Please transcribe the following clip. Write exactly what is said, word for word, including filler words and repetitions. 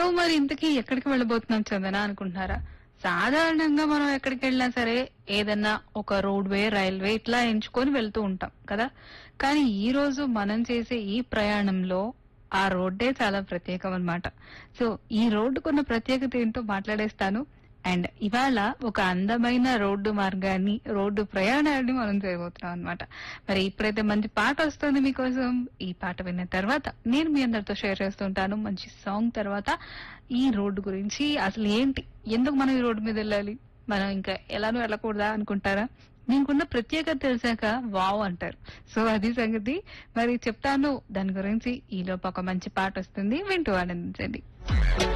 మరి ఇంతకీ ఎక్కడికి వెళ్ళబోతున్నాం చందన అనుకుంటున్నారా? సాధారణంగా మనం ఎక్కడికి వెళ్ళినా సరే ఏదన్నా ఒక రోడ్వే, రైల్వే ఇట్లా ఎంచుకొని వెళ్తూ ఉంటాం కదా. కానీ ఈ రోజు మనం చేసే ఈ ప్రయాణంలో ఆ రోడ్డే చాలా ప్రత్యేకం అన్నమాట. సో ఈ రోడ్డుకున్న ప్రత్యేకత ఏంటో మాట్లాడేస్తాను. అండ్ ఇవాళ ఒక అందమైన రోడ్డు మార్గాన్ని, రోడ్డు ప్రయాణాన్ని మనం చేయబోతున్నాం అనమాట. మరి ఇప్పుడైతే మంచి పాట వస్తుంది మీకోసం. ఈ పాట విన్న తర్వాత నేను మీ అందరితో షేర్ చేస్తుంటాను మంచి సాంగ్ తర్వాత ఈ రోడ్డు గురించి. అసలు ఏంటి, ఎందుకు మనం ఈ రోడ్డు మీద వెళ్ళాలి, మనం ఇంకా ఎలానో వెళ్ళకూడదా అనుకుంటారా? దీనికున్న ప్రత్యేకత తెలిసాక వావ్ అంటారు. సో అది సంగతి. మరి చెప్తాను దాని గురించి. ఈలోపు ఒక మంచి పాట వస్తుంది, వింటూ ఆనందించండి.